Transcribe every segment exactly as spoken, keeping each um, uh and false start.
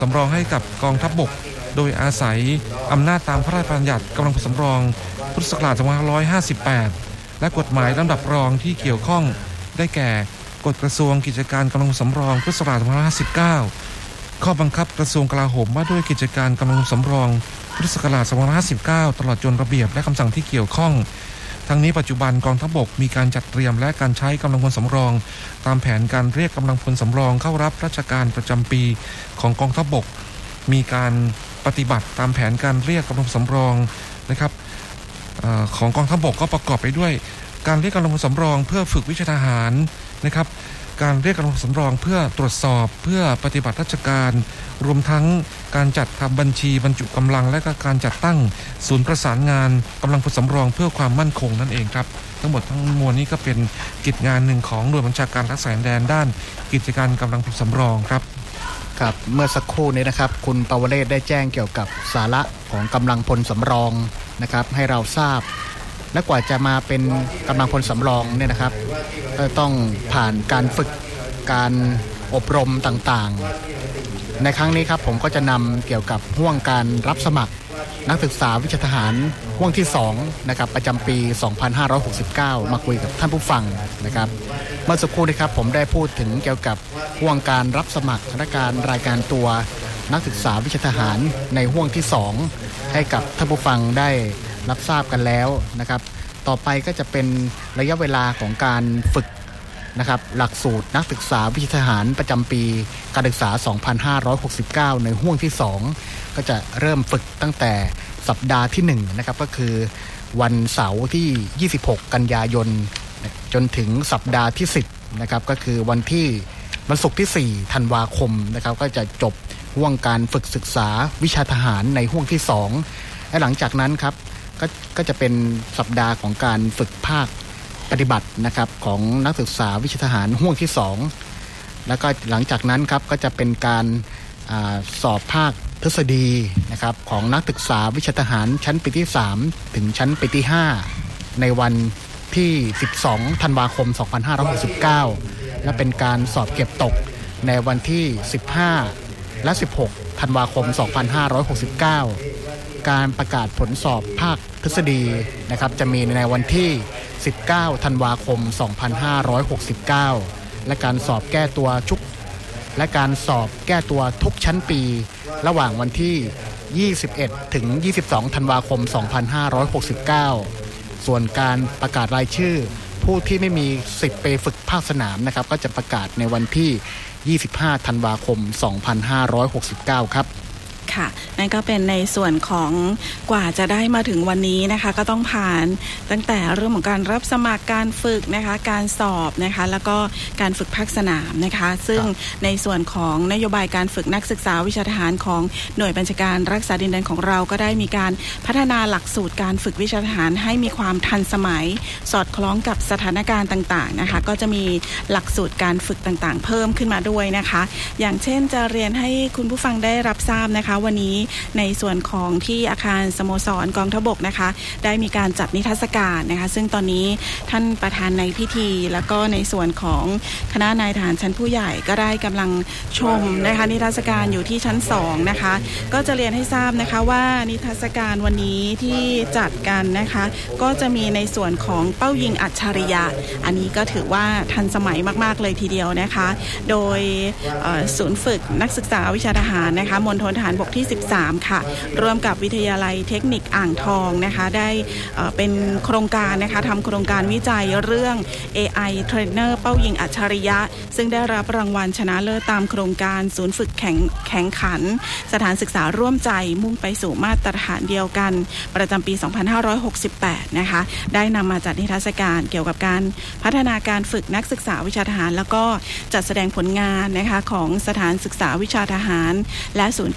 สำรองให้กับกองทัพบกโดยอาศัยอำนาจตามพระราชบัญญัติกำลังพลสำรองพุทธศักราชสองพันห้าร้อยห้าสิบแปดและกฎหมายลำดับรองที่เกี่ยวข้องได้แก่กฎกระทรวงกิจการกำลังพลสำรองพุทธศักราชสองพันห้าร้อยห้าสิบเก้าข้อบังคับกระทรวงกลาโหมว่าด้วยกิจการกำลังพลสำรองพุทธศักราชสองพันห้าร้อยห้าสิบเก้าตลอดจนระเบียบและคำสั่งที่เกี่ยวข้องทั้งนี้ปัจจุบันกองทัพบกมีการจัดเตรียมและการใช้กำลังพลสำรองตามแผนการเรียกกำลังพลสำรองเข้ารับราชการประจำปีของกองทัพบกมีการปฏิบัติตามแผนการเรียกกำลังพลสำรองนะครับเอ่อของกองทัพบกก็ประกอบไปด้วยการเรียกกำลังพลสำรองเพื่อฝึกวิชาทหารนะครับการเรียกกำลังพลสำรองเพื่อตรวจสอบเพื่อปฏิบัติราชการรวมทั้งการจัดทำบัญชีบรรจุกำลังและก็การจัดตั้งศูนย์ประสานงานกำลังพลสำรองเพื่อความมั่นคงนั่นเองครับทั้งหมดทั้งมวลนี้ก็เป็นกิจงานหนึ่งของหน่วยบัญชาการรักษาแดนด้านกิจการกำลังพลสำรองครับครับเมื่อสักครู่นี้นะครับคุณปวเรศได้แจ้งเกี่ยวกับสาระของกำลังพลสำรองนะครับให้เราทราบและกว่าจะมาเป็นกำลังพลสำรองเนี่ยนะครับก็ต้องผ่านการฝึกการอบรมต่างๆในครั้งนี้ครับผมก็จะนำเกี่ยวกับห่วงการรับสมัครนักศึกษาวิชาทหารห่วงที่สองนะครับประจำปีสองพันห้าร้อยหกสิบเก้ามาคุยกับท่านผู้ฟังนะครับเมื่อสักครู่นี้ครับผมได้พูดถึงเกี่ยวกับห่วงการรับสมัครและการรายการตัวนักศึกษาวิชาทหารในห่วงที่สองให้กับท่านผู้ฟังได้รับทราบกันแล้วนะครับต่อไปก็จะเป็นระยะเวลาของการฝึกนะครับหลักสูตรนักศึกษาวิชาทหารประจำปีการศึกษาสองพันห้าร้อยหกสิบเก้าในห่วงที่สองก็จะเริ่มฝึกตั้งแต่สัปดาห์ที่หนึ่งนะครับก็คือวันเสาร์ที่ยี่สิบหกกันยายนจนถึงสัปดาห์ที่สิบนะครับก็คือวันที่วันศุกร์ที่สี่ธันวาคมนะครับก็จะจบห่วงการฝึกศึกษาวิชาทหารในห่วงที่สองและหลังจากนั้นครับก็ก็จะเป็นสัปดาห์ของการฝึกภาคปฏิบัตินะครับของนักศึกษาวิชาทหารห่วงที่สองแล้วก็หลังจากนั้นครับก็จะเป็นการอ่าสอบภาคทฤษฎีนะครับของนักศึกษาวิชาทหารชั้นปีที่สามถึงชั้นปีที่ห้าในวันที่สิบสองธันวาคมสองพันห้าร้อยหกสิบเก้าและเป็นการสอบเก็บตกในวันที่สิบห้าและสิบหกธันวาคมสองพันห้าร้อยหกสิบเก้าการประกาศผลสอบภาคทฤษฎีนะครับจะมีในวันที่สิบเก้าธันวาคมสองพันห้าร้อยหกสิบเก้าและการสอบแก้ตัวชุกและการสอบแก้ตัวทุกชั้นปีระหว่างวันที่ยี่สิบเอ็ดถึงยี่สิบสองธันวาคมสองพันห้าร้อยหกสิบเก้าส่วนการประกาศรายชื่อผู้ที่ไม่มีสิทธิ์ไปฝึกภาคสนามนะครับก็จะประกาศในวันที่ยี่สิบห้าธันวาคมสองพันห้าร้อยหกสิบเก้าครับค่ะนั่นก็เป็นในส่วนของกว่าจะได้มาถึงวันนี้นะคะก็ต้องผ่านตั้งแต่เรื่องของการรับสมัครการฝึกนะคะการสอบนะคะแล้วก็การฝึกภาคสนามนะคะซึ่งในส่วนของนโยบายการฝึกนักศึกษาวิชาทหารของหน่วยบัญชาการรักษาดินแดนของเราก็ได้มีการพัฒนาหลักสูตรการฝึกวิชาทหารให้มีความทันสมัยสอดคล้องกับสถานการณ์ต่างๆนะคะก็จะมีหลักสูตรการฝึกต่างๆเพิ่มขึ้นมาด้วยนะคะอย่างเช่นจะเรียนให้คุณผู้ฟังได้รับทราบนะคะวันนี้ในส่วนของที่อาคารสโมสรกองทัพบกนะคะได้มีการจัดนิทรรศการนะคะซึ่งตอนนี้ท่านประธานในพิธีแล้วก็ในส่วนของคณะนายทหารชั้นผู้ใหญ่ก็ได้กำลังชมนะคะนิทรรศการอยู่ที่ชั้นสองนะคะก็จะเรียนให้ทราบนะคะว่านิทรรศการวันนี้ที่จัดกันนะคะก็จะมีในส่วนของเป้ายิงอัจฉริยะอันนี้ก็ถือว่าทันสมัยมากๆเลยทีเดียวนะคะโดยศูนย์ฝึกนักศึกษาวิชาทหารนะคะมณฑลทหารบกที่สิบสามค่ะร่วมกับวิทยาลัยเทคนิคอ่างทองนะคะได้เอ่อเป็นโครงการนะคะทำโครงการวิจัยเรื่อง เอ ไอ Trainer เป้ายิงอัจฉริยะซึ่งได้รับรางวัลชนะเลิศตามโครงการศูนย์ฝึกแข่งแข่งขันสถานศึกษาร่วมใจมุ่งไปสู่มาตรฐานเดียวกันประจำปีสองพันห้าร้อยหกสิบแปดนะคะได้นำมาจัดนิทรรศการเกี่ยวกับการพัฒนาการฝึกนักศึกษาวิชาทหารแล้วก็จัดแสดงผลงานนะคะของสถานศึกษาวิชาทหารและศูนย์การฝึก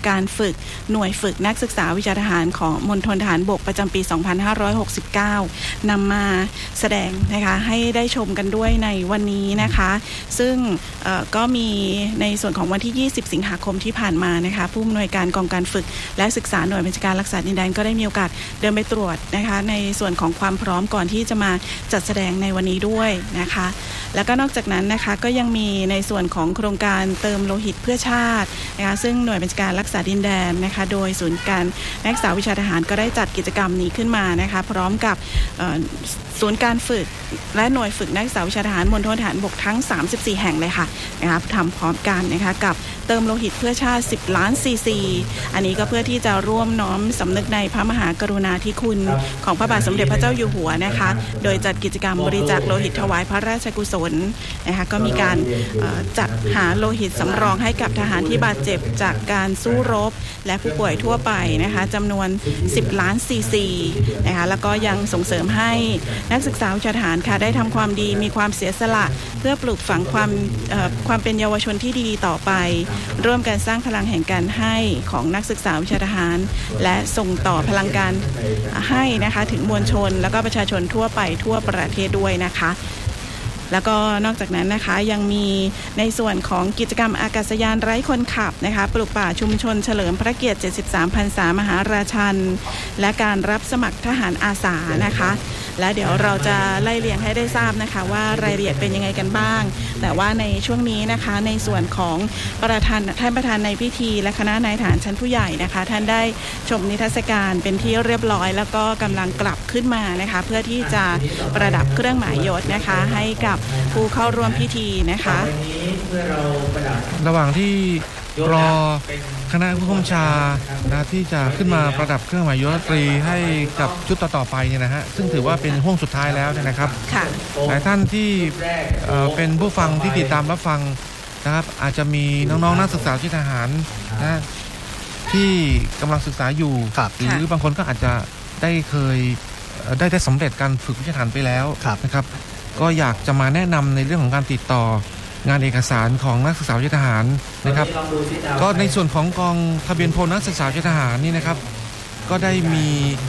ฝึกหน่วยฝึกนักศึกษาวิชาทหารของมณฑลทหารบกประจำปีสองพันห้าร้อยหกสิบเก้านำมาแสดงนะคะให้ได้ชมกันด้วยในวันนี้นะคะซึ่งก็มีในส่วนของวันที่ยี่สิบสิงหาคมที่ผ่านมานะคะผู้อำนวยการกองการฝึกและศึกษาหน่วยบัญชาการรักษาดินแดนก็ได้มีโอกาสเดินไปตรวจนะคะในส่วนของความพร้อมก่อนที่จะมาจัดแสดงในวันนี้ด้วยนะคะแล้วก็นอกจากนั้นนะคะก็ยังมีในส่วนของโครงการเติมโลหิตเพื่อชาตินะคะซึ่งหน่วยบัญชาการรักษาดินแดนนะคะโดยศูนย์การนักศึกษาวิชาทหารก็ได้จัดกิจกรรมนี้ขึ้นมานะคะพร้อมกับศูนย์การฝึกและหน่วยฝึกนักศึกษาวิชาทหารมณฑลทหารบกทั้งสามสิบสี่แห่งเลยค่ะนะคะทำพร้อมกันนะคะกับเติมโลหิตเพื่อชาติสิบล้านซีซีอันนี้ก็เพื่อที่จะร่วมน้อมสำนึกในพระมหากรุณาธิคุณของพระบาทสมเด็จพระเจ้าอยู่หัวนะคะโดยจัดกิจกรรมบริจาคโลหิตถวายพระราชกุศลนะคะก็มีการจัดหาโลหิตสำรองให้กับทหารที่บาดเจ็บจากการสู้รบและผู้ป่วยทั่วไปนะคะจำนวนสิบล้านซีซีนะคะแล้วก็ยังส่งเสริมให้นักศึกษาวิชาทหารค่ะได้ทำความดีมีความเสียสละเพื่อปลูกฝังความความเป็นเยาวชนที่ดีต่อไปร่วมกันสร้างพลังแห่งการให้ของนักศึกษาวิชาทหารและส่งต่อพลังการให้นะคะถึงมวลชนแล้วก็ประชาชนทั่วไปทั่วประเทศด้วยนะคะแล้วก็นอกจากนั้นนะคะยังมีในส่วนของกิจกรรมอากาศยานไร้คนขับนะคะปลูกป่าชุมชนเฉลิมพระเกียรติเจ็ดสิบสามพรรษามหาราชันและการรับสมัครทหารอาสานะคะและเดี๋ยวเราจะไล่เรียงให้ได้ทราบนะคะว่ารายละเอียดเป็นยังไงกันบ้างแต่ว่าในช่วงนี้นะคะในส่วนของประธานท่านประธานในพิธีและคณะนายทหารชั้นผู้ใหญ่นะคะท่านได้ชมนิทรรศการเป็นที่เรียบร้อยแล้วก็กำลังกลับขึ้นมานะคะเพื่อที่จะประดับเครื่องหมายยศนะคะให้กับผู้เข้าร่วมพิธีนะคะระหว่างที่รอคณะผู้บัญชานะที่จะขึ้นมาประดับเครื่องหมายยศตรีให้กับชุดต่อๆไปเนี่ยนะฮะซึ่งถือว่าเป็นห่วงสุดท้ายแล้วนะครับหลายท่านที่เป็นผู้ฟังที่ติดตามรับฟังนะครับอาจจะมีน้องๆนักศึกษาที่ทหารนะที่กำลังศึกษาอยู่หรือบางคนก็อาจจะได้เคยได้ได้สำเร็จการฝึกวิชาทหารไปแล้วนะครับก็อยากจะมาแนะนำในเรื่องของการติดต่องานเอกสารของนักศึกษาวิชาทหารนะครับก็ในส่วนของกองทะเบียนพลนักศึกษาวิชาทหารนี่นะครับก็ได้มี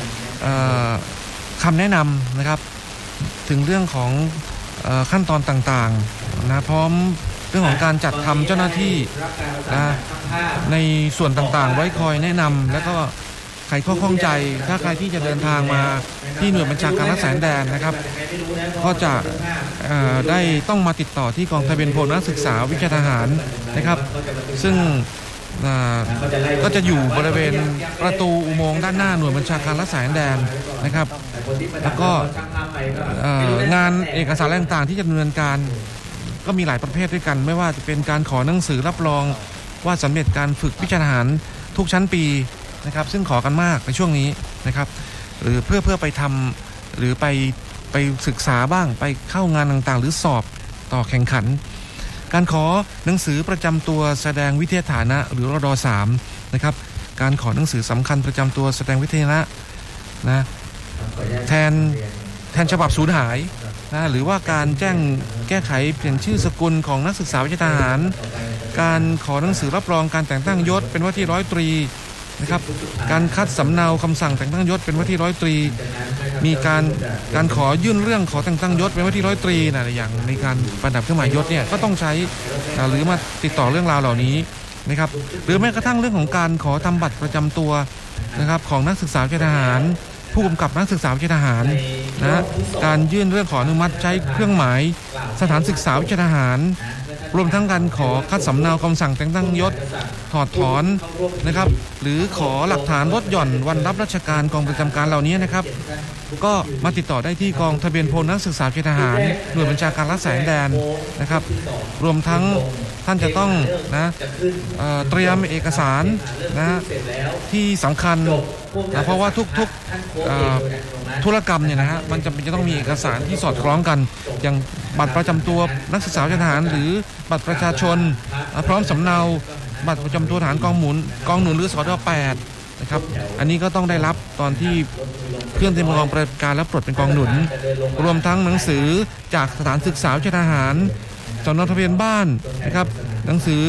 คำแนะนำนะครับถึงเรื่องของขั้นตอนต่างๆนะพร้อมเรื่องของการจัดทำเจ้าหน้าที่นะในส่วนต่างๆไว้คอยแนะนำแล้วก็ใครข้อข้องใจถ้าใครที่จะเดินทางมาที่หน่วยบัญชาการรักษาดินแดนนะครับก็จะได้ต้องมาติดต่อที่กองทะเบียนพลนักศึกษาวิชาทหารนะครับซึ่งก็จะอยู่บริเวณประตูอุโมงค์ด้านหน้าหน่วยบัญชาการรักษาดินแดนนะครับแล้วก็งานเอกสารต่างๆที่จะดำเนินการก็มีหลายประเภทด้วยกันไม่ว่าจะเป็นการขอหนังสือรับรองว่าสำเร็จการฝึกวิชาทหารทุกชั้นปีนะครับซึ่งขอกันมากในช่วงนี้นะครับหรือเพื่อเพื่อไปทำหรือไปไปศึกษาบ้างไปเข้างานต่างๆหรือสอบต่อแข่งขันการขอหนังสือประจำตัวแสดงวิทยาฐานะหรือรดสามนะครับการขอหนังสือสำคัญประจำตัวแสดงวิทยาฐานะนะแทนแทนฉบับสูญหายนะหรือว่าการแจ้งแก้ไขเปลี่ยนชื่อสกุลของนักศึกษาวิชาทหารการขอหนังสือรับรองการแต่งตั้งยศเป็นว่าที่ร้อยตรีนะครับการคัดสำเนาคำสั่งแต่งตั้งยศเป็นว่าที่ร้อยตรีมีการการขอยื่นเรื่องขอแต่งตั้งยศเป็นว่าที่ร้อยตรีนะอย่างในการประดับเครื่องหมายยศเนี่ยก็ต้องใช้หรือมาติดต่อเรื่องราวเหล่านี้นะครับหรือแม้กระทั่งเรื่องของการขอทำบัตรประจำตัวนะครับของนักศึกษาวิชาทหารผู้กำกับนักศึกษาวิชาทหารนะการยื่นเรื่องขออนุมัติใช้เครื่องหมายสถานศึกษาวิชาทหารรวมทั้งการขอคัดสำเนาคำสั่งแต่งตั้งยศถอดถอนนะครับหรือขอหลักฐานลดหย่อนวันรับราชการกองประจำการเหล่านี้นะครับก็มาติดต่อได้ที่กองทะเบียนพลนักศึกษาวิชาทหารหน่วยบัญชาการรักษาดินแดนนะครับรวมทั้งท่านจะต้องนะเอ่อเตรียมเอกสารนะที่สำคัญนะเพราะว่าทุกๆธุรกรรมเนี่ยนะฮะมันจำเป็นจะต้องมีเอกสารที่สอดคล้องกันอย่างบัตรประจำตัวนักศึกษาวิชาทหารหรือบัตรประชาชนพร้อมสำเนาบัตรประจำตัวทหารกองหมุนกองหนุนหรือสอดแปดนะครับอันนี้ก็ต้องได้รับตอนที่เคลื่อนเต็มกองประการและปลดเป็นกองหนุนรวมทั้งหนังสือจากสถานศึกษาวิชาทหารจดทะเบียนบ้านนะครับหนังสือ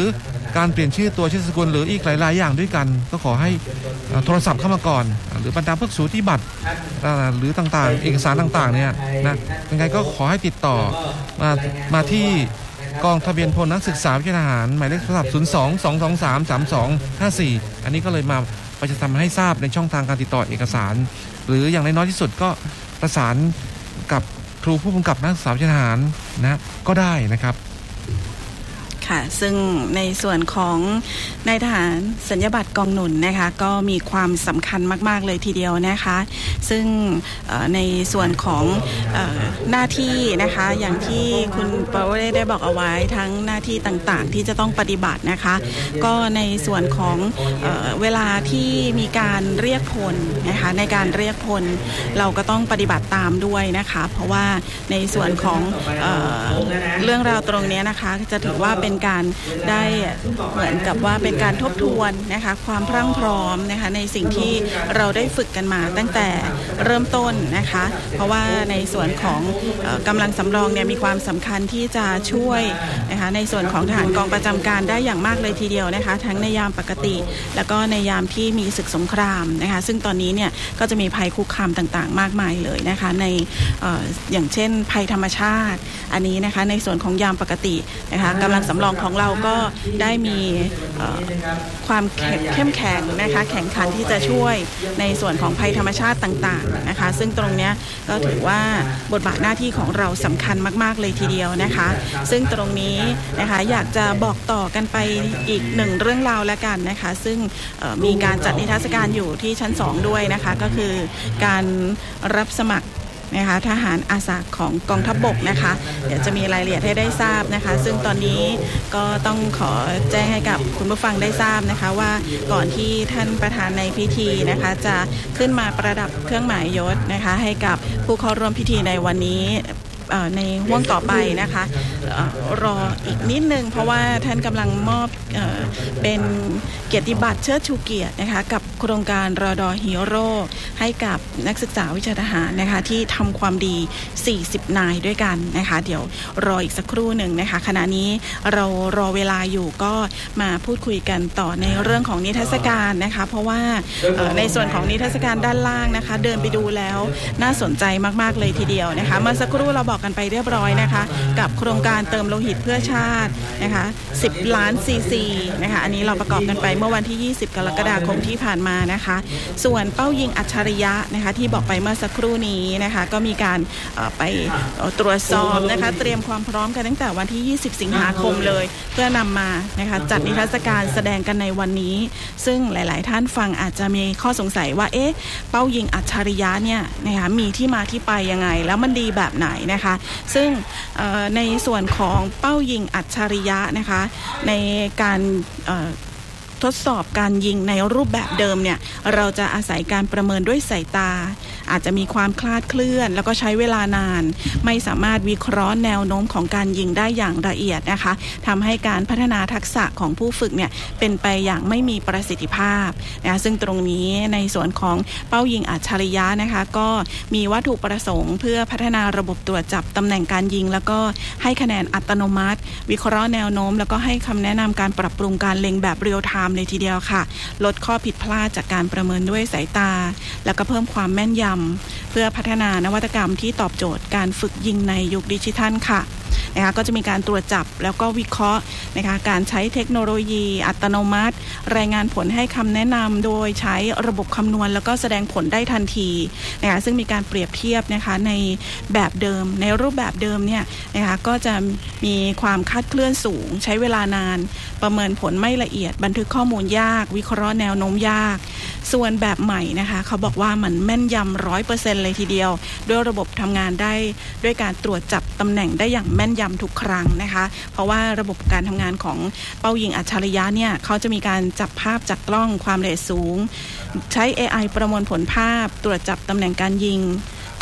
การเปลี่ยนชื่อตัวชื่อสกุลหรืออีกหลายๆอย่างด้วยกันก็ขอให้โทรศัพท์เข้ามาก่อนหรือบรรดาพวกสูติบัตรหรือต่างๆเอกสารต่างๆเนี่ยนะยังไงก็ขอให้ติดต่อมามาที่กองทะเบียนพลนักศึกษาวิทยาทหารหมายเลขโทรศัพท์ศูนย์ สอง สอง สอง สาม สาม สอง ห้า สี่อันนี้ก็เลยมาประชาสัมพันธ์ให้ทราบในช่องทางการติดต่อเอกสารหรืออย่างน้อยที่สุดก็ประสานกับครูผู้กำกับนักศึกษาวิทยาทหารนะก็ได้นะครับค่ะซึ่งในส่วนของนายทหารสัญญาบัตรกองหนุนนะคะก็มีความสำคัญมากๆเลยทีเดียวนะคะซึ่งในส่วนของหน้าที่นะคะอย่างที่คุณปวเรศได้บอกเอาไว้ทั้งหน้าที่ต่างๆที่จะต้องปฏิบัตินะคะก็ในส่วนของเอ่อเวลาที่มีการเรียกพลนะคะในการเรียกพลเราก็ต้องปฏิบัติตามด้วยนะคะเพราะว่าในส่วนของเอ่อเรื่องราวตรงนี้นะคะจะถือว่าเป็นการได้เหมือนกับว่าเป็นการทบทวนนะคะความพรั่งพร้อมนะคะในสิ่งที่เราได้ฝึกกันมาตั้งแต่เริ่มต้นนะคะเพราะว่าในส่วนของเอ่อกำลังสำรองเนี่ยมีความสำคัญที่จะช่วยนะคะในส่วนของทหารกองประจำการได้อย่างมากเลยทีเดียวนะคะทั้งในยามปกติแล้วก็ในยามที่มีศึกสงครามนะคะซึ่งตอนนี้เนี่ยก็จะมีภัยคุกคามต่างๆมากมายเลยนะคะในเอ่ออย่างเช่นภัยธรรมชาติอันนี้นะคะในส่วนของยามปกตินะคะกำลังสำรองของเราก็ได้มีความเข้มแข็งนะคะแข่งขันที่จะช่วยในส่วนของภัยธรรมชาติต่างๆนะคะซึ่งตรงนี้ก็ถือว่าบทบาทหน้าที่ของเราสำคัญมากๆเลยทีเดียวนะคะซึ่งตรงนี้นะคะอยากจะบอกต่อกันไปอีกหนึ่งเรื่องราวแล้วกันนะคะซึ่งมีการจัดนิทรรศการอยู่ที่ชั้นสองด้วยนะคะก็คือการรับสมัครนะคะทหารอาสาของกองทัพบกนะคะเดี๋ยวจะมีรายละเอียดให้ได้ทราบนะคะซึ่งตอนนี้ก็ต้องขอแจ้งให้กับคุณผู้ฟังได้ทราบนะคะว่าก่อนที่ท่านประธานในพิธีนะคะจะขึ้นมาประดับเครื่องหมายยศนะคะให้กับผู้เข้าร่วมพิธีในวันนี้ในห่วงต่อไปนะคะรออีกนิดนึงเพราะว่าท่านกำลังมอบเอ่อเป็นเกียรติบัตรเชิดชูเกียรตินะคะกับโครงการรดฮีโร่ให้กับนักศึกษาวิชาทหารนะคะที่ทำความดีสี่สิบนายด้วยกันนะคะเดี๋ยวรออีกสักครู่หนึ่งนะคะขณะนี้เรารอเวลาอยู่ก็มาพูดคุยกันต่อในเรื่องของนิทรรศการนะคะเพราะว่าในส่วนของนิทรรศการด้านล่างนะคะเดินไปดูแล้วน่าสนใจมากๆเลยทีเดียวนะคะเมื่อสักครู่เราบอกกันไปเรียบร้อยนะคะกับโครงการเติมโลหิตเพื่อชาตินะคะสิบล้านซีซีนะคะอันนี้เราประกอบกันไปเมื่อวันที่ยี่สิบกรกฎาคมที่ผ่านมานะคะส่วนเป้ายิงอัจฉริยะนะคะที่บอกไปเมื่อสักครู่นี้นะคะก็มีการไปตรวจสอบนะคะเตรียมความพร้อมกันตั้งแต่วันที่ยี่สิบสิงหาคมเลยเพื่อนำมานะคะจัดนิทรรศการแสดงกันในวันนี้ซึ่งหลายๆท่านฟังอาจจะมีข้อสงสัยว่าเอ๊ะเป้ายิงอัจฉริยะเนี่ยนะคะมีที่มาที่ไปยังไงแล้วมันดีแบบไหนนะคะซึ่งในส่วนของเป้ายิงอัจฉริยะนะคะในการทดสอบการยิงในรูปแบบเดิมเนี่ยเราจะอาศัยการประเมินด้วยสายตาอาจจะมีความคลาดเคลื่อนแล้วก็ใช้เวลานานไม่สามารถวิเคราะห์แนวโน้มของการยิงได้อย่างละเอียดนะคะทำให้การพัฒนาทักษะของผู้ฝึกเนี่ยเป็นไปอย่างไม่มีประสิทธิภาพนะซึ่งตรงนี้ในส่วนของเป้ายิงอัจฉริยะนะคะก็มีวัตถุประสงค์เพื่อพัฒนาระบบตรวจจับตำแหน่งการยิงแล้วก็ให้คะแนนอัตโนมัติวิเคราะห์แนวโน้มแล้วก็ให้คำแนะนำการปรับปรุงการเล็งแบบเรียลไทม์เลยทีเดียวค่ะลดข้อผิดพลาดจากการประเมินด้วยสายตาแล้วก็เพิ่มความแม่นยำเพื่อพัฒนานวัตกรรมที่ตอบโจทย์การฝึกยิงในยุคดิจิทัลค่ะนะคะก็จะมีการตรวจจับแล้วก็วิเคราะห์นะคะการใช้เทคโนโลยีอัตโนมัติรายงานผลให้คำแนะนำโดยใช้ระบบคำนวณแล้วก็แสดงผลได้ทันทีนะคะซึ่งมีการเปรียบเทียบนะคะในแบบเดิมในรูปแบบเดิมเนี่ยนะคะก็จะมีความคลาดเคลื่อนสูงใช้เวลานานประเมินผลไม่ละเอียดบันทึกข้อมูลยากวิเคราะห์แนวโน้มยากส่วนแบบใหม่นะคะเขาบอกว่ามันแม่นยำร้อยเปอร์เซ็นต์เลยทีเดียวด้วยระบบทำงานได้ด้วยการตรวจจับตำแหน่งได้อย่างแม่นยำทุกครั้งนะคะเพราะว่าระบบการทำงานของเป้ายิงอัจฉริยะเนี่ยเขาจะมีการจับภาพจากกล้องความละเอียดสูงใช้ เอ ไอ ประมวลผลภาพตรวจจับตำแหน่งการยิงค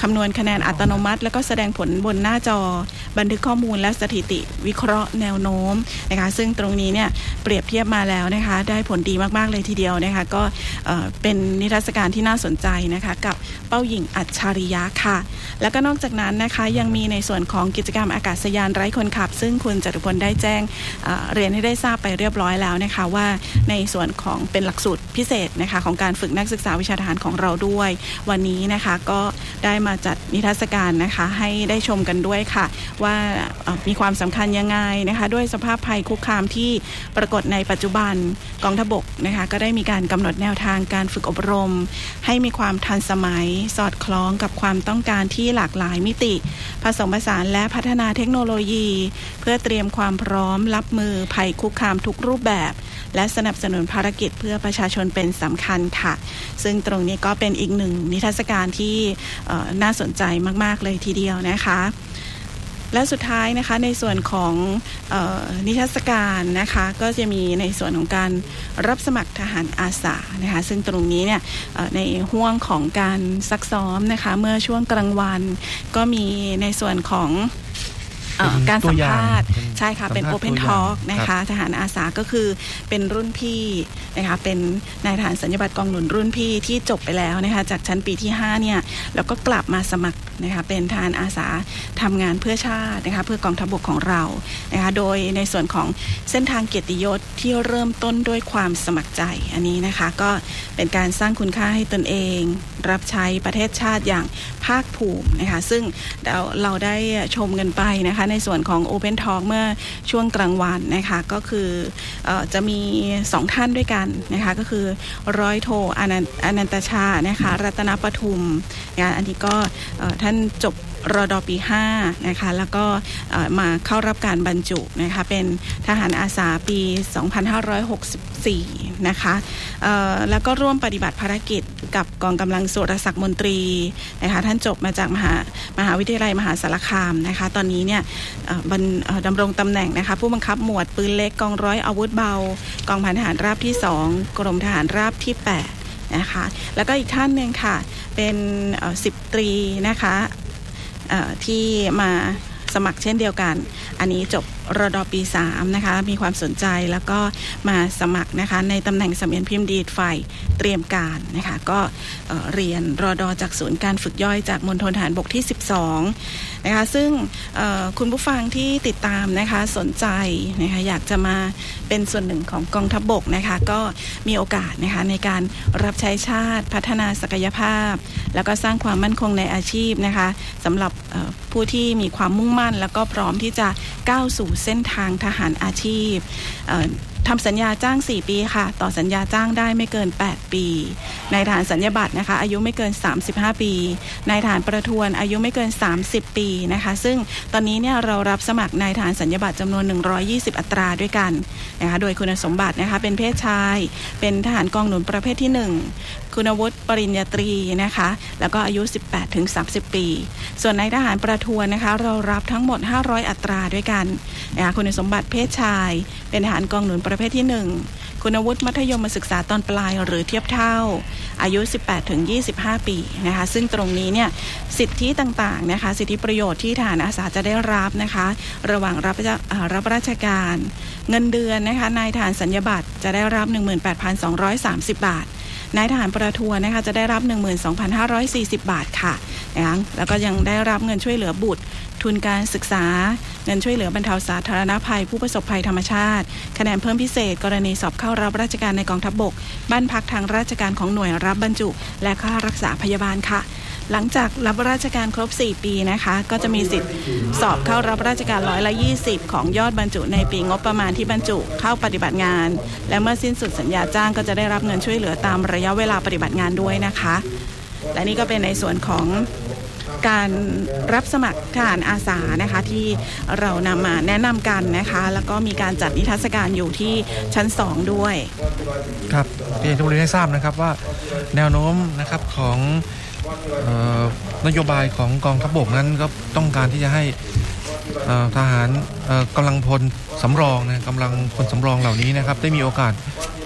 คำนวณคะแนนอัตโนมัติแล้วก็แสดงผลบนหน้าจอบันทึกข้อมูลและสถิติวิเคราะห์แนวโน้มนะคะซึ่งตรงนี้เนี่ยเปรียบเทียบมาแล้วนะคะได้ผลดีมากๆเลยทีเดียวนะคะก็เป็นนิทรรศการที่น่าสนใจนะคะกับเป้าหญิงอัจฉริยะค่ะแล้วก็นอกจากนั้นนะคะยังมีในส่วนของกิจกรรมอากาศยานไร้คนขับซึ่งคุณจตุพลได้แจ้ง เอ่อ เรียนให้ได้ทราบไปเรียบร้อยแล้วนะคะว่าในส่วนของเป็นหลักสูตรพิเศษนะคะของการฝึกนักศึกษาวิชาทหารของเราด้วยวันนี้นะคะก็ได้มาจัดนิทรรศการนะคะให้ได้ชมกันด้วยค่ะว่ามีความสำคัญยังไงนะคะด้วยสภาพภัยคุกคามที่ปรากฏในปัจจุบันกองทัพบกนะคะก็ได้มีการกำหนดแนวทางการฝึกอบรมให้มีความทันสมัยสอดคล้องกับความต้องการที่หลากหลายมิติผสมผสานและพัฒนาเทคโนโลยีเพื่อเตรียมความพร้อมรับมือภัยคุกคามทุกรูปแบบและสนับสนุนภารกิจเพื่อประชาชนเป็นสำคัญค่ะซึ่งตรงนี้ก็เป็นอีกหนึ่งนิทรรศการที่น่าสนใจมากๆเลยทีเดียวนะคะและสุดท้ายนะคะในส่วนของเอ่อนิทรรศการนะคะก็จะมีในส่วนของการรับสมัครทหารอาสานะคะซึ่งตรงนี้เนี่ยในห่วงของการซักซ้อมนะคะเมื่อช่วงกลางวันก็มีในส่วนของการสัมภาษณ์ใช่ค่ะเป็นโอเพนทอล์กนะคะทหารอาสาก็คือเป็นรุ่นพี่นะคะเป็นนายทหารสัญญาบัตรกองหนุนรุ่นพี่ที่จบไปแล้วนะคะจากชั้นปีที่ห้าเนี่ยแล้วก็กลับมาสมัครนะคะเป็นทหารอาสาทำงานเพื่อชาตินะคะเพื่อกองทัพบกของเรานะคะโดยในส่วนของเส้นทางเกียรติยศที่เริ่มต้นด้วยความสมัครใจอันนี้นะคะก็เป็นการสร้างคุณค่าให้ตนเองรับใช้ประเทศชาติอย่างภาคภูมินะคะซึ่งเราเราได้ชมกันไปนะคะในส่วนของ Open Talk เมื่อช่วงกลางวันนะคะก็คือเอ่อจะมีสองท่านด้วยกันนะคะก็คือร้อยโทอนันต์อนันตชานะคะรัตนปทุมนะคะอันนี้ก็ท่านจบรด.ปีห้านะคะแล้วก็มาเข้ารับการบรรจุนะคะเป็นทหารอาสาปีสองพันห้าร้อยหกสิบสี่นะคะแล้วก็ร่วมปฏิบัติภารกิจกับกองกำลังสุรศักดิ์มนตรีนะคะท่านจบมาจากมหามหาวิทยาลัยมหาสารคามนะคะตอนนี้เนี่ยดำรงตำแหน่งนะคะผู้บังคับหมวดปืนเล็กกองร้อยอาวุธเบากองพันทหารราบที่สองกรมทหารราบที่แปดนะคะแล้วก็อีกท่านหนึ่งค่ะเป็นสิบตรีนะคะที่มาสมัครเช่นเดียวกันอันนี้จบรด.ปีสามนะคะมีความสนใจแล้วก็มาสมัครนะคะในตำแหน่งเสมียนพิมพ์ดีดฝ่ายเตรียมการนะคะก็เอ่อเรียนรด.จากศูนย์การฝึกย่อยจากมณฑลทหารบกที่สิบสองนะคะซึ่งคุณผู้ฟังที่ติดตามนะคะสนใจนะคะอยากจะมาเป็นส่วนหนึ่งของกองทัพบกนะคะก็มีโอกาสนะคะในการรับใช้ชาติพัฒนาศักยภาพแล้วก็สร้างความมั่นคงในอาชีพนะคะสำหรับผู้ที่มีความมุ่งมั่นแล้วก็พร้อมที่จะก้าวสู่เส้นทางทหารอาชีพทำสัญญาจ้างสี่ปีค่ะต่อสัญญาจ้างได้ไม่เกินแปดปีนายทหารสัญญาบัตรนะคะอายุไม่เกินสามสิบห้าปีนายทหารประทวนอายุไม่เกินสามสิบปีนะคะซึ่งตอนนี้เนี่ยเรารับสมัครนายทหารสัญญาบัตรจำนวนหนึ่งร้อยยี่สิบอัตราด้วยกันนะคะโดยคุณสมบัตินะคะเป็นเพศชายเป็นทหารกองหนุนประเภทที่หนึ่งคุณวุฒิปริญญาตรีนะคะแล้วก็อายุ สิบแปดถึงสามสิบ ปีส่วนนายทหารประทวนนะคะเรารับทั้งหมดห้าร้อยอัตราด้วยกันนะคะคุณสมบัติเพศชายเป็นทหารกองหนุนประเภทที่หนึ่งคุณวุฒิมัธยมศึกษาตอนปลายหรือเทียบเท่าอายุ สิบแปดถึงยี่สิบห้า ปีนะคะซึ่งตรงนี้เนี่ยสิทธิต่างๆนะคะสิทธิประโยชน์ที่ทหารอาสาจะได้รับนะคะระหว่างรับรับราชการเงินเดือนนะคะนายทหารสัญญาบัตรจะได้รับ หนึ่งหมื่นแปดพันสองร้อยสามสิบ บาทนายทหารประทวนนะคะจะได้รับ หนึ่งหมื่นสองพันห้าร้อยสี่สิบ บาทค่ะนะแล้วก็ยังได้รับเงินช่วยเหลือบุตรทุนการศึกษาเงินช่วยเหลือบรรเทาสาธารณภัยผู้ประสบภัยธรรมชาติคะแนนเพิ่มพิเศษกรณีสอบเข้ารับราชการในกองทัพบกบ้านพักทางราชการของหน่วยรับบรรจุและค่ารักษาพยาบาลค่ะหลังจากรับราชการครบสี่ปีนะคะก็จะมีสิทธิ์สอบเข้ารับราชการร้อยละยี่สิบของยอดบรรจุในปีงบประมาณที่บรรจุเข้าปฏิบัติงานและเมื่อสิ้นสุดสัญญาจ้างก็จะได้รับเงินช่วยเหลือตามระยะเวลาปฏิบัติงานด้วยนะคะและนี่ก็เป็นในส่วนของการรับสมัครทหารอาสานะคะที่เรานำมาแนะนำกันนะคะแล้วก็มีการจัดนิทรรศการอยู่ที่ชั้นสองด้วยครับเรียนทุกท่านให้ทราบนะครับว่าแนวโน้มนะครับของนโยบายของกองทัพบกนั้นก็ต้องการที่จะให้ทหารกำลังพลสำรองนะกำลังพลสำรองเหล่านี้นะครับได้มีโอกาส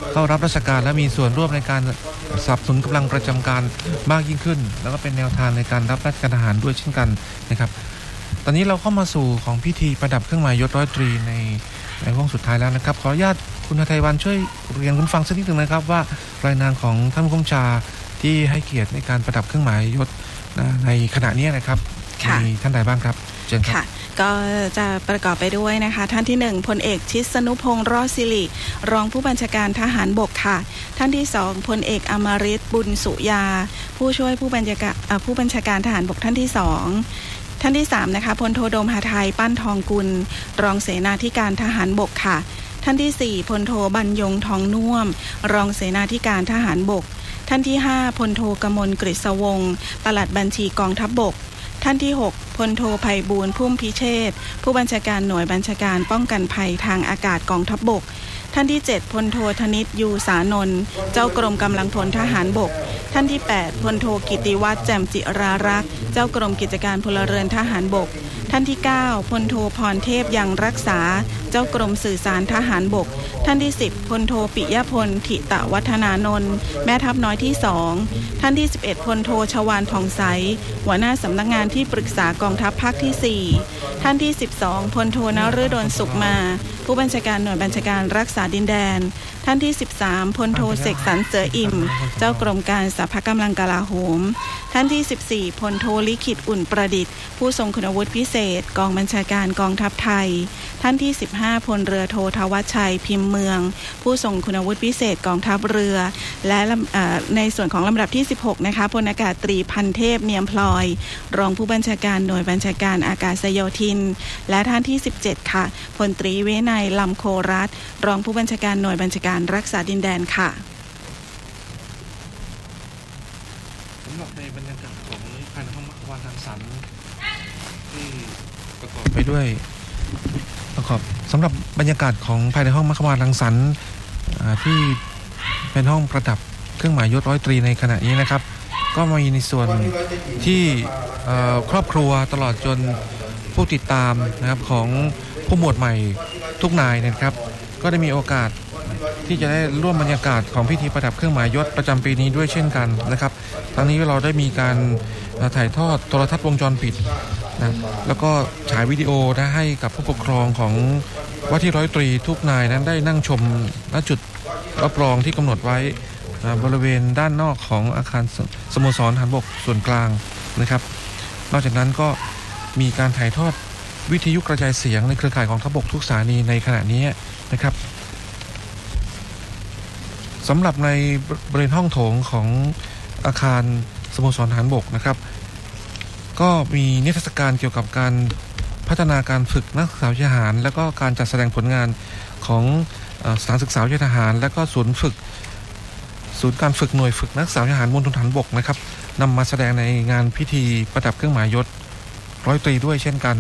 เข้ารับราชการและมีส่วนร่วมในการสนับสนุนกำลังประจำการมากยิ่งขึ้นแล้วก็เป็นแนวทางในการรับราชการทหารด้วยเช่นกันนะครับตอนนี้เราเข้ามาสู่ของพิธีประดับเครื่องหมายยศร้อยตรีในในห้องสุดท้ายแล้วนะครับขออนุญาตคุณไทยวันช่วยเรียนคุณฟังสักนิดหนึ่งนะครับว่ารายนามของท่านผู้บัญชาที่ให้เกียรติในการประดับเครื่องหมายยศในขณะนี้นะครับมีท่านใดบ้างครับเชิญครับก็จะประกอบไปด้วยนะคะท่านที่หนึ่งพลเอกชิสนุพงษ์รอดศิริรองผู้บัญชาการทหารบกค่ะท่านที่สองพลเอกอมฤตบุญสุยาผู้ช่วยผู้บัญชาการผู้บัญชาการทหารบกท่านที่สองท่านที่สามนะคะพลโทโดมหาไทยปั้นทองกุลรองเสนาธิการทหารบกค่ะท่านที่สี่พลโทบรรยงทองน่วมรองเสนาธิการทหารบกท่านที่ห้าพลโทกมลกฤษวงศ์ปลัดบัญชีกองทัพบกท่านที่หกพลโทไพบูลย์พุ่มพิเชษฐ์ผู้บัญชาการหน่วยบัญชาการป้องกันภัยทางอากาศกองทัพบกท่านที่เจ็ดพลโทธนิตยูสานนท์เจ้ากรมกำลังพลทหารบกท่านที่แปดพลโทกิติวัฒน์แจ่มจิรารักษ์เจ้ากรมกิจการพลเรือนทหารบกท่านที่เก้าพลโทพรเทพยังรักษาเจ้ากรมสื่อสารทหารบกท่านที่สิบพลโทปิยพลถิตวัฒนานนท์แม่ทัพน้อยที่สองท่านที่สิบเอ็ดพลโทชวานทองใสหัวหน้าสำนักงานที่ปรึกษากองทัพภาคที่สี่ท่านที่สิบสองพลโทนฤดลสุขมาผู้บัญชาการหน่วยบัญชาการรักษาดินแดนท่านที่สิบสามพลโทเสกสรรเสืออิ่มเจ้ากรมการสภกำลังกลาโหมท่านที่สิบสี่พลโทลิขิตอุ่นประดิษฐ์ผู้ทรงคุณวุฒิพิเศษกองบัญชาการกองทัพไทยท่านที่สิบห้าพลเรือโททวัชชัยพิมพ์เมืองผู้ทรงคุณวุฒิพิเศษกองทัพเรือและในส่วนของลำดับที่สิบหกนะคะพลอากาศตรีพันเทพเนียมพลอยรองผู้บัญชาการหน่วยบัญชาการอากาศโยธินและท่านที่สิบเจ็ดค่ะพลตรีวินัยลำโครัตน์รองผู้บัญชาการหน่วยบัญชาการรักษาดินแดนค่ะสำหรับในบรรยากาศของภายในห้องมัคควานรังสรรค์ที่ประกอบไปด้วยประกอบสำหรับบรรยากาศของภายในห้องมัคควานรังสรรค์ที่เป็นห้องประดับเครื่องหมายยศร้อยตรีในขณะนี้นะครับก็มีในส่วนที่ครอบครัวตลอดจนผู้ติดตามนะครับของผู้หมวดใหม่ทุกนายนะครับก็ได้มีโอกาสที่จะได้ร่วมบรรยากาศของพิธีประดับเครื่องหมายยศประจำปีนี้ด้วยเช่นกันนะครับครั้งนี้เราได้มีการถ่ายทอดโทรทัศน์วงจรปิดนะแล้วก็ฉายวิดีโอนะให้กับผู้ปกครองของว่าที่ร้อยตรีทุกนายนั้นได้นั่งชมณจุดรับรองที่กำหนดไว้บริเวณด้านนอกของอาคารสโมสรทหารบกส่วนกลางนะครับนอกจากนั้นก็มีการถ่ายทอดวิทยุกระจายเสียงในเครือข่ายของทัพบกทุกสถานีในขณะนี้นะครับสำหรับในบริเวณห้องโถงของอาคารสโมสรทหารบกนะครับก็มีนิทรรศการเกี่ยวกับการพัฒนาการฝึกนักศึกษาทหารและก็การจัดแสดงผลงานของสถานศึกษาทหารและก็ศูนย์ฝึกศูนย์การฝึกหน่วยฝึกนักศึกษาทหารมณฑลทหารบกนะครับนำมาแสดงในงานพิธีประดับเครื่องหมายยศร้อยตรีด้วยเช่นกัน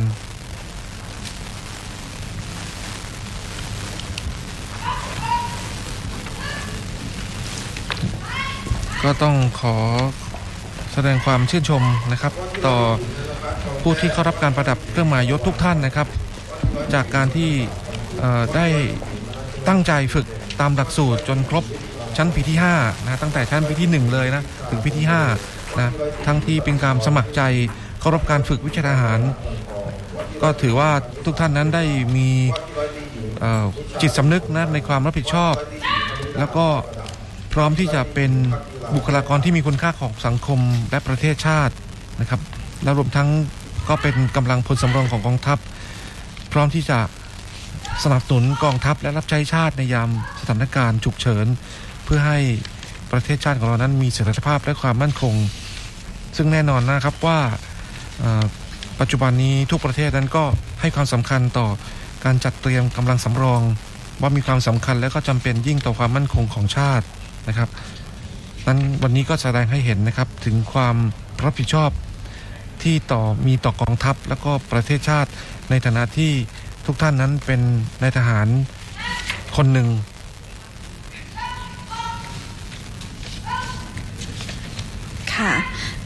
ก็ต้องขอแสดงความชื่นชมนะครับต่อผู้ที่เข้ารับการประดับเครื่องหมายยศทุกท่านนะครับจากการที่ได้ตั้งใจฝึกตามหลักสูตรจนครบชั้นปีที่ห้านะตั้งแต่ชั้นปีที่หนึ่งเลยนะถึงปีที่ห้านะทั้งที่เป็นการสมัครใจเข้ารับการฝึกวิชาทหารก็ถือว่าทุกท่านนั้นได้มีจิตสำนึกนะในความรับผิดชอบแล้วก็พร้อมที่จะเป็นบุคลากรที่มีคุณค่าของสังคมและประเทศชาตินะครับและรวมทั้งก็เป็นกำลังพลสำรองของกองทัพพร้อมที่จะสนับสนุนกองทัพและรับใช้ชาติในยามสถานการณ์ฉุกเฉินเพื่อให้ประเทศชาติของเรานั้นมีเสถียรภาพและความมั่นคงซึ่งแน่นอนนะครับว่าปัจจุบันนี้ทุกประเทศนั้นก็ให้ความสำคัญต่อการจัดเตรียมกำลังสำรองว่ามีความสำคัญและก็จำเป็นยิ่งต่อความมั่นคงของชาตินะครับนั้นวันนี้ก็แสดงให้เห็นนะครับถึงความรับผิดชอบที่ต่อมีต่อกองทัพและก็ประเทศชาติในฐานะที่ทุกท่านนั้นเป็นนายทหารคนหนึ่งค่ะ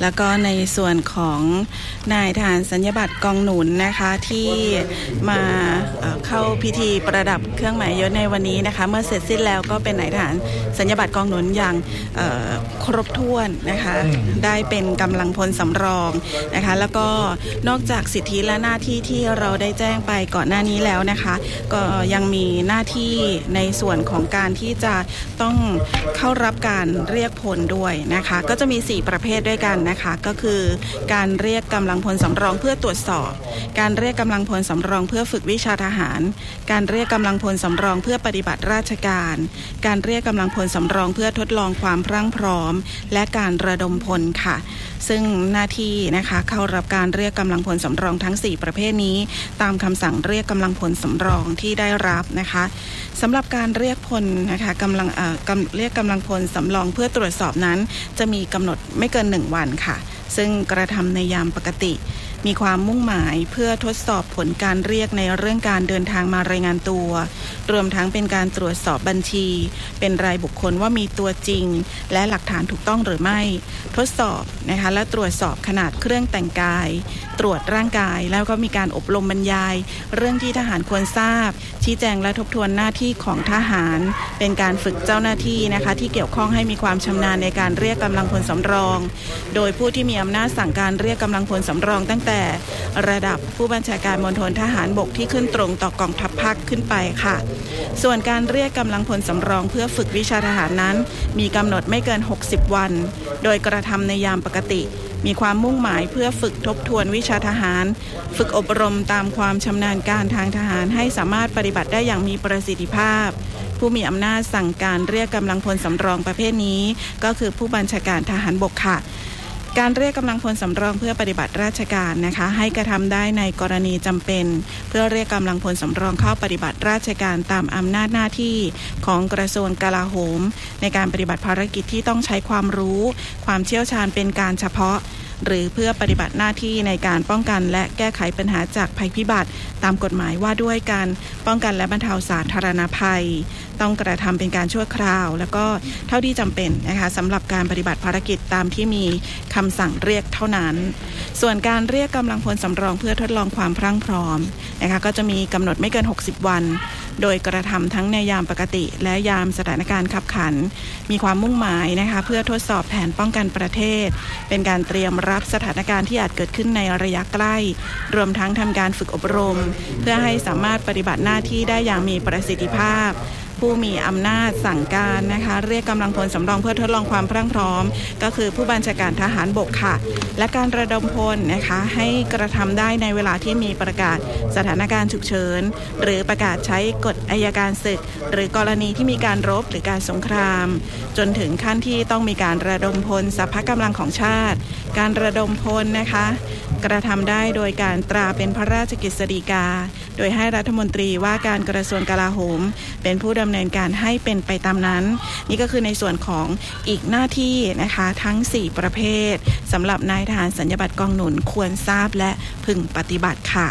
แล้วก็ในส่วนของนายทหารสัญญบัตรกองหนุนนะคะที่มาเข้าพิธีประดับเครื่องหมายยศในวันนี้นะคะเมื่อเสร็จสิ้นแล้วก็เป็นนายทหารสัญญบัตรกองหนุนอย่างครบถ้วนนะคะได้เป็นกำลังพลสำรองนะคะแล้วก็นอกจากสิทธิและหน้าที่ที่เราได้แจ้งไปก่อนหน้านี้แล้วนะคะก็ยังมีหน้าที่ในส่วนของการที่จะต้องเข้ารับการเรียกพลด้วยนะคะก็จะมีสี่ประเภทด้วยกันนะคะก็คือการเรียกกำลังพลสำรองเพื่อตรวจสอบการเรียกกำลังพลสำรองเพื่อฝึกวิชาทหารการเรียกกำลังพลสำรองเพื่อปฏิบัติราชการการเรียกกำลังพลสำรองเพื่อทดลองความพรั่งพร้อมและการระดมพลค่ะซึ่งหน้าที่นะคะเข้ารับการเรียกกำลังพลสำรองทั้งสี่ประเภทนี้ตามคำสั่งเรียกกำลังพลสำรองที่ได้รับนะคะสำหรับการเรียกพลนะคะกำลังเอ่อกำเรียกกำลังพลสำรองเพื่อตรวจสอบนั้นจะมีกำหนดไม่เกินหนึ่งวันค่ะซึ่งกระทำในยามปกติมีความมุ่งหมายเพื่อทดสอบผลการเรียกในเรื่องการเดินทางมารายงานตัวรวมทั้งเป็นการตรวจสอบบัญชีเป็นรายบุคคลว่ามีตัวจริงและหลักฐานถูกต้องหรือไม่ทดสอบนะคะและตรวจสอบขนาดเครื่องแต่งกายตรวจร่างกายแล้วก็มีการอบรมบรรยายเรื่องที่ทหารควรทราบชี้แจงและทบทวนหน้าที่ของทหารเป็นการฝึกเจ้าหน้าที่นะคะที่เกี่ยวข้องให้มีความชำนาญในการเรียกกำลังพลสำรองโดยผู้ที่มีอำนาจสั่งการเรียกกำลังพลสำรองตั้งแต่ระดับผู้บัญชาการมณฑลทหารบกที่ขึ้นตรงต่อกองทัพภาคขึ้นไปค่ะส่วนการเรียกกำลังพลสำรองเพื่อฝึกวิชาทหารนั้นมีกำหนดไม่เกินหกสิบวันโดยกระทำในยามปกติมีความมุ่งหมายเพื่อฝึกทบทวนวิชาทหารฝึกอบรมตามความชำนาญการทางทหารให้สามารถปฏิบัติได้อย่างมีประสิทธิภาพผู้มีอำนาจสั่งการเรียกกำลังพลสำรองประเภทนี้ก็คือผู้บัญชาการทหารบกค่ะการเรียกกำลังพลสำรองเพื่อปฏิบัติราชการนะคะให้กระทำได้ในกรณีจำเป็นเพื่อเรียกกำลังพลสำรองเข้าปฏิบัติราชการตามอำนาจหน้าที่ของกระทรวงกลาโหมในการปฏิบัติภารกิจที่ต้องใช้ความรู้ความเชี่ยวชาญเป็นการเฉพาะหรือเพื่อปฏิบัติหน้าที่ในการป้องกันและแก้ไขปัญหาจากภัยพิบัติตามกฎหมายว่าด้วยการป้องกันและบรรเทาสาธารณภัยต้องกระทำเป็นการชั่วคราวแล้วก็เท่าที่จำเป็นนะคะสำหรับการปฏิบัติภารกิจตามที่มีคำสั่งเรียกเท่านั้นส่วนการเรียกกำลังพลสำรองเพื่อทดลองความพรั่งพร้อมนะคะก็จะมีกำหนดไม่เกินหกสิบวันโดยกระทำทั้งในยามปกติและยามสถานการณ์ขับขันมีความมุ่งหมายนะคะเพื่อทดสอบแผนป้องกันประเทศเป็นการเตรียมรับสถานการณ์ที่อาจเกิดขึ้นในระยะใกล้รวมทั้งทำการฝึกอบรมเพื่อให้สามารถปฏิบัติหน้าที่ได้อย่างมีประสิทธิภาพผู้มีอำนาจสั่งการนะคะเรียกกำลังพลสำรองเพื่อทดลองความพรั่งพร้อมก็คือผู้บัญชาการทหารบกค่ะและการระดมพลนะคะให้กระทำได้ในเวลาที่มีประกาศสถานการณ์ฉุกเฉินหรือประกาศใช้กฎอัยการศึกหรือกรณีที่มีการรบหรือการสงครามจนถึงขั้นที่ต้องมีการระดมพลสรรพกำลังของชาติการระดมพลนะคะกระทำได้โดยการตราเป็นพระราชกฤษฎีกาโดยให้รัฐมนตรีว่าการกระทรวงกลาโหมเป็นผู้ดำเนินการให้เป็นไปตามนั้นนี่ก็คือในส่วนของอีกหน้าที่นะคะทั้งสี่ประเภทสำหรับนายทหารสัญญบัตรกองหนุนควรทราบและพึงปฏิบัติค่ะ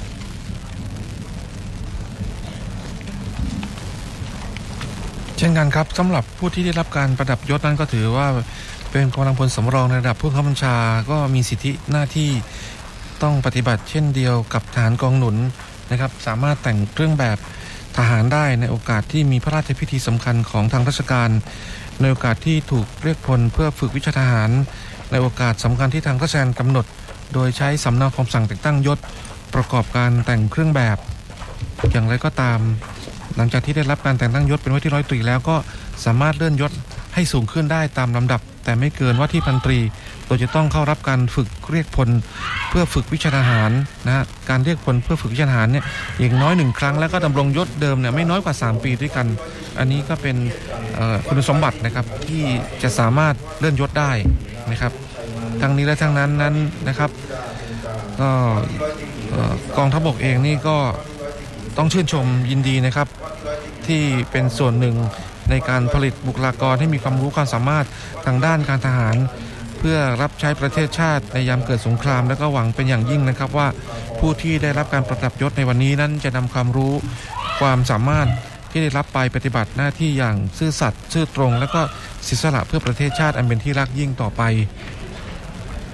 เช่นกันครับสำหรับผู้ที่ได้รับการประดับยศนั้นก็ถือว่าเป็นกำลังพลสำรองในระดับผู้บังคับบัญชาก็มีสิทธิหน้าที่ต้องปฏิบัติเช่นเดียวกับทหารกองหนุนนะครับสามารถแต่งเครื่องแบบทหารได้ในโอกาสที่มีพระราชพิธีสำคัญของทางราชการในโอกาสที่ถูกเรียกพลเพื่อฝึกวิชาทหารในโอกาสสำคัญที่ทางราชการกำหนดโดยใช้สำเนาคำสั่งแต่งตั้งยศประกอบการแต่งเครื่องแบบอย่างไรก็ตามหลังจากที่ได้รับการแต่งตั้งยศเป็นว่าที่ร้อยตรีแล้วก็สามารถเลื่อนยศให้สูงขึ้นได้ตามลำดับแต่ไม่เกินว่าที่พันตรีโดยจะต้องเข้ารับการฝึกเรียกพลเพื่อฝึกวิชาทหารนะฮะการเรียกพลเพื่อฝึกวิชาทหารเนี่ยอย่างน้อยหนึ่งครั้งแล้วก็ดำรงยศเดิมเนี่ยไม่น้อยกว่าสามปีด้วยกันอันนี้ก็เป็นคุณสมบัตินะครับที่จะสามารถเลื่อนยศได้นะครับทั้งนี้และทั้งนั้นนั้นนะครับก็กองทัพบกเองนี่ก็ต้องชื่นชมยินดีนะครับที่เป็นส่วนหนึ่งในการผลิตบุคลากรให้มีความรู้ความสามารถทางด้านการทหารเพื่อรับใช้ประเทศชาติในยามเกิดสงครามและก็หวังเป็นอย่างยิ่งนะครับว่าผู้ที่ได้รับการประดับยศในวันนี้นั้นจะนำความรู้ความสามารถที่ได้รับไปปฏิบัติหน้าที่อย่างซื่อสัตย์ซื่อตรงและก็เสียสละเพื่อประเทศชาติอันเป็นที่รักยิ่งต่อไป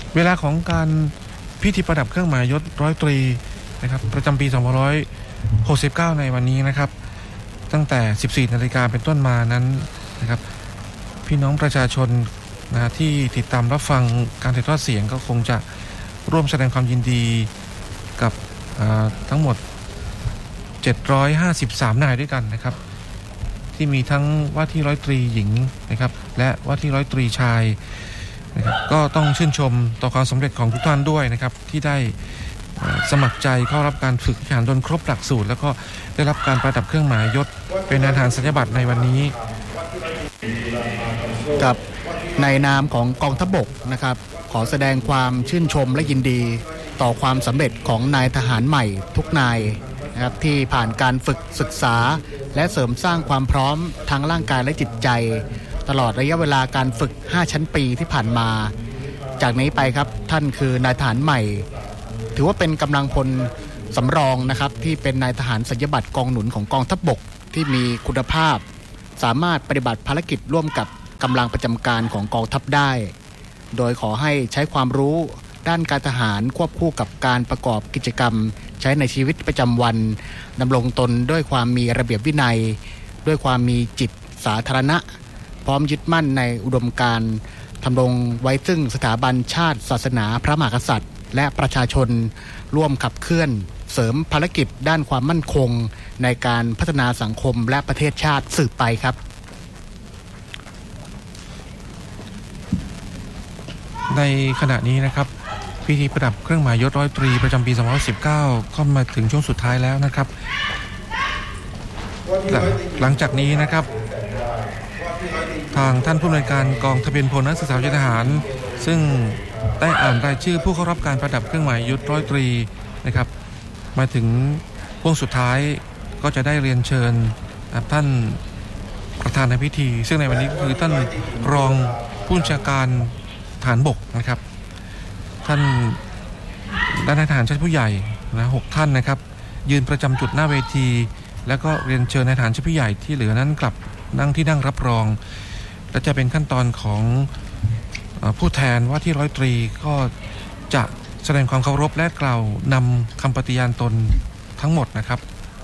เวลาของการพิธีประดับเครื่องหมายยศร้อยตรีนะครับประจำปีสองพันห้าร้อยหกสิบเก้าในวันนี้นะครับตั้งแต่ สิบสี่นาฬิกาเป็นต้นมานั้นนะครับพี่น้องประชาชนนะที่ติดตามรับฟังการถ่ายทอดเสียงก็คงจะร่วมแสดงความยินดีกับทั้งหมดเจ็ดร้อยห้าสิบสามนายด้วยกันนะครับที่มีทั้งว่าที่ร้อยตรีหญิงนะครับและว่าที่ร้อยตรีชายนะครับก็ต้องชื่นชมต่อความสำเร็จของทุกท่านด้วยนะครับที่ได้สมัครใจเข้ารับการฝึกทหารจนครบหลักสูตรแล้วก็ได้รับการประดับเครื่องหมายยศเป็นนายทหารสัญญาบัตรในวันนี้กับในนามของกองทัพบกนะครับขอแสดงความชื่นชมและยินดีต่อความสำเร็จของนายทหารใหม่ทุกนายนะครับที่ผ่านการฝึกศึกษาและเสริมสร้างความพร้อมทั้งร่างกายและจิตใจตลอดระยะเวลาการฝึกห้าชั้นปีที่ผ่านมาจากนี้ไปครับท่านคือนายทหารใหม่ถือว่าเป็นกำลังพลสำรองนะครับที่เป็นนายทหารสัญญาบัตรกองหนุนของกองทัพบกที่มีคุณภาพสามารถปฏิบัติภารกิจร่วมกับกำลังประจำการของกองทัพได้โดยขอให้ใช้ความรู้ด้านการทหารควบคู่กับการประกอบกิจกรรมใช้ในชีวิตประจำวันดำรงตนด้วยความมีระเบียบวินัยด้วยความมีจิตสาธารณะพร้อมยึดมั่นในอุดมการณ์ทำรงไว้ซึ่งสถาบันชาติศาสนาพระมหากษัตริย์และประชาชนร่วมขับเคลื่อนเสริมภารกิจด้านความมั่นคงในการพัฒนาสังคมและประเทศชาติสืบไปครับในขณะนี้นะครับพิธีประดับเครื่องหมายยศร้อยตรีประจำปีสองพันห้าร้อยสิบเก้าก็มาถึงช่วงสุดท้ายแล้วนะครับหลังจากนี้นะครับทางท่านผู้อำนวยการกองทะเบียนพลนักศึกษาวิชาทหารซึ่งได้อ่านรายชื่อผู้เข้ารับการประดับเครื่องหมายยศร้อยตรีนะครับมาถึงช่วงสุดท้ายก็จะได้เรียนเชิญท่านประธานในพิธีซึ่งในวันนี้คือท่านรองผู้บัญชาการทหารบกนะครับท่านด้านทหารชั้นผู้ใหญ่นะหกท่านนะครับยืนประจำจุดหน้าเวทีแล้วก็เรียนเชิญนายทหารชั้นผู้ใหญ่ที่เหลือนั้นกลับนั่งที่นั่งรับรองและจะเป็นขั้นตอนของผู้แทนว่าที่ร้อยตรีก็จะแสดงความเคารพและกล่าวนำคำปฏิญาณตนทั้งหมดนะครับ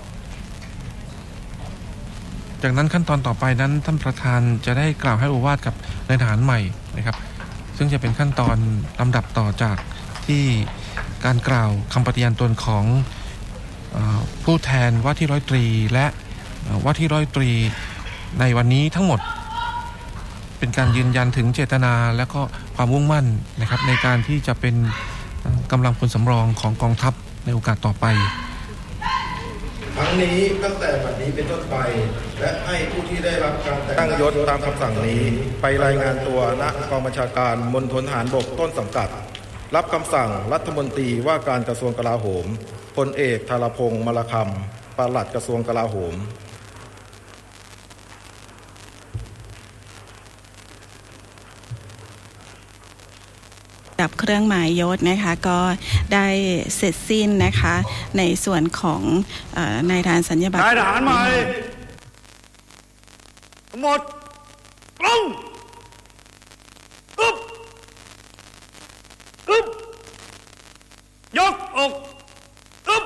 จากนั้นขั้นตอนต่อไปนั้นท่านประธานจะได้กล่าวให้โอวาทกับนายทหารใหม่นะครับซึ่งจะเป็นขั้นตอนลำดับต่อจากที่การกล่าวคำปฏิญาณตนของเอ่อผู้แทนว่าที่ร้อยตรีและว่าที่ร้อยตรีในวันนี้ทั้งหมดเป็นการยืนยันถึงเจตนาและก็ความมุ่งมั่นนะครับในการที่จะเป็นกำลังพลสำรองของกองทัพในโอกาสต่อไปทั้งนี้ตั้งแต่บัดนี้เป็นต้นไปและให้ผู้ที่ได้รับการแต่งตั้งยศตามคำสั่งนี้ไปรายงานตัวณกองบัญชาการมณฑลทหารบกต้นสังกัดรับคำสั่งรัฐมนตรีว่าการกระทรวงกลาโหมพลเอกธารพงษ์มลคำปลัดกระทรวงกลาโหมดับเครื่องหมายยศนะคะก็ได้เสร็จสิ้นนะคะในส่วนของเอ่อนายทหารสัญญาบัตรนายทหารใหม่หมดลงอึบอึบยกอกอึบ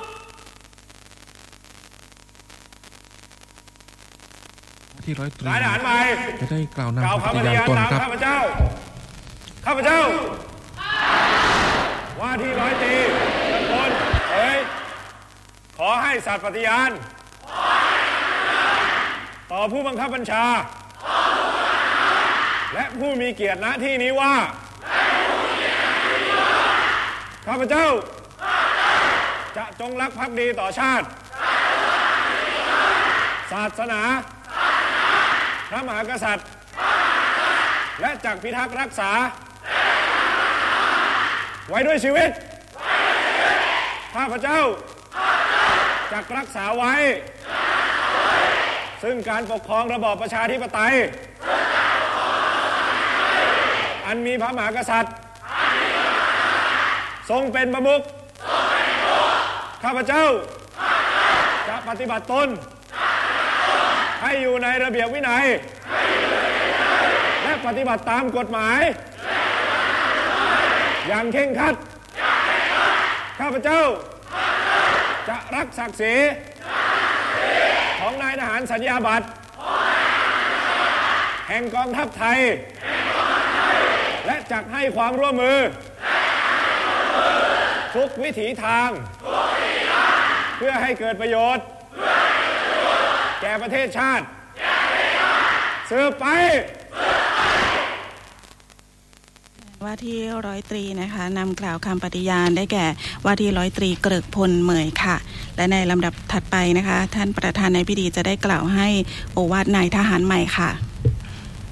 ที่ร้อยตรีนายทหารใหม่จะได้กล่าวนำคำปฏิญาณตนครับข้าพเจ้าข้าพเจ้าว่าที่ร้อยตรีทุกคนเอ๋ยขอให้สัตย์ปฏิญาณต่อผู้บังคับบัญชาและผู้มีเกียรติณที่นี้ว่าข้าพเจ้าจะจงรักภักดีต่อชาติศาสนาพระมหากษัตริย์และจักพิทักษ์รักษาไว้ด้วยชีวิตข้าพเจ้าจักรักษาไว้ซึ่งการปกครองระบอบประชาธิปไตยอันมีพระมหากษัตริย์ทรงเป็นประมุขข้าพเจ้าจะปฏิบัติตนให้อยู่ในระเบียบวินัยและปฏิบัติตามกฎหมายอย่างเคร่งครัดข้าพเจ้าจะรักศักดิ์ศรีของนายทหารสัญญาบัตรแห่งกองทัพไทยและจะให้ความร่วมมือทุกวิถีทางเพื่อให้เกิดประโยชน์แก่ประเทศชาติสืบไปว่าที่ร้อยตรีนะคะนำกล่าวคำปฏิญาณได้แก่ว่าที่ร้อยตรีเกริกพลเหมยค่ะและในลำดับถัดไปนะคะท่านประธานในพิธีจะได้กล่าวให้โอวาทนายทหารใหม่ค่ะ